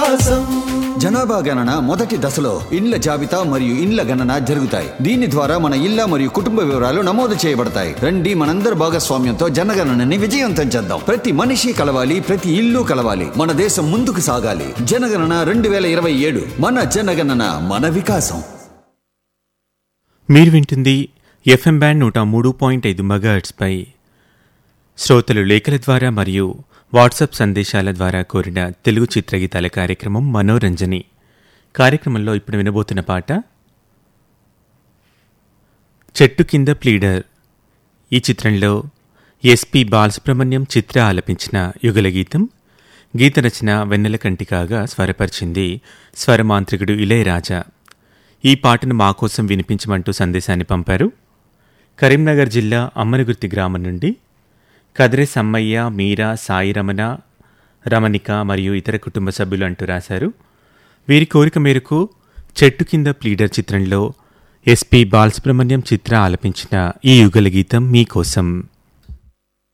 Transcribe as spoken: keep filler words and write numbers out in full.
వికాసం. జనాభా గణన మొదటి దశలో ఇండ్ల జాబితా మరియు ఇండ్ల గణన జరుగుతాయి. దీని ద్వారా మన ఇళ్ల మరియు కుటుంబ వివరాలు నమోదు చేయబడతాయి. రండి, మనందరి భాగస్వామ్యంతో జనగణనని విజయవంతం చేద్దాం. ప్రతి మనిషి కలవాలి, ప్రతి ఇల్లు కలవాలి, మన దేశం ముందుకు సాగాలి. జనగణన రెండు వేల ఇరవై ఏడు, మన జనగణన మన వికాసం. మీరు వింటుంది ఎఫ్ఎం బ్యాండ్ నూట మూడు పాయింట్ ఐదు మెగాహెర్ట్జ్ పై శ్రోతలు లేఖల ద్వారా మరియు వాట్సాప్ సందేశాల ద్వారా కోరిన తెలుగు చిత్రగీతాల కార్యక్రమం మనోరంజని. కార్యక్రమంలో ఇప్పుడు వినబోతున్న పాట చెట్టు కింద ప్లీడర్. ఈ చిత్రంలో ఎస్పి బాలసుబ్రహ్మణ్యం చిత్ర ఆలపించిన యుగల గీతం. గీత రచన వెన్నెల కంటి కాగా స్వరపరిచింది స్వరమాంత్రికుడు ఇళయరాజా. ఈ పాటను మా కోసం వినిపించమంటూ సందేశాన్ని పంపారు కరీంనగర్ జిల్లా అమ్మనగుర్తి గ్రామం నుండి కదిరే సమ్మయ్య, మీరా, సాయి రమణ, రమణిక మరియు ఇతర కుటుంబ సభ్యులు అంటూ రాశారు. వీరి కోరిక మేరకు చెట్టు కింద ప్లీడర్ చిత్రంలో ఎస్పి బాలసుబ్రహ్మణ్యం చిత్ర ఆలపించిన ఈ యుగల గీతం మీకోసం.